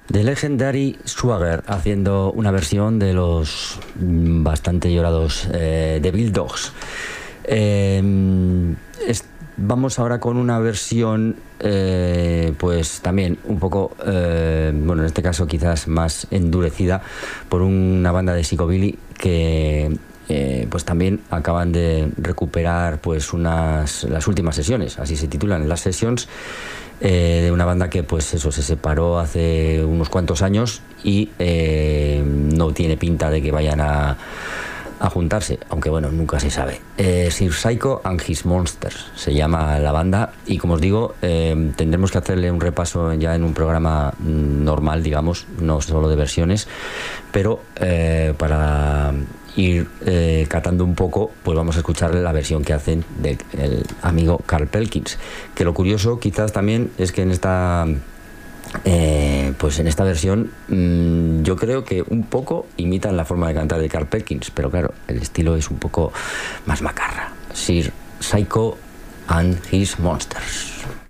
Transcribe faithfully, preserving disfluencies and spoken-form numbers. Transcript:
The Legendary Swagger haciendo una versión de los bastante llorados eh, Devil Dogs. Eh, es, vamos ahora con una versión eh, pues también un poco eh, bueno, en este caso quizás más endurecida por una banda de psicobilly que eh, pues también acaban de recuperar pues unas las últimas sesiones, así se titulan, las sessions. Eh, de una banda que pues eso se separó hace unos cuantos años y eh, no tiene pinta de que vayan a, a juntarse, aunque bueno, nunca se sabe. eh, Sir Psycho and His Monsters se llama la banda, y como os digo, eh, tendremos que hacerle un repaso ya en un programa normal, digamos, no solo de versiones, pero eh, para ir eh, catando un poco, pues vamos a escuchar la versión que hacen del amigo Carl Perkins, que lo curioso quizás también es que en esta eh, pues en esta versión mmm, yo creo que un poco imitan la forma de cantar de Carl Perkins, pero claro, el estilo es un poco más macarra. Sir Psycho and His Monsters.